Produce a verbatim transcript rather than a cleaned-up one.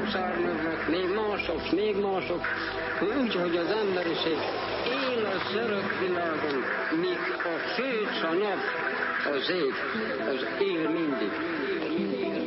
szárnyaznak, még mások, még mások, úgy, hogy az emberiség él az örök világon, míg a főc, a nap, az ég, az él mindig.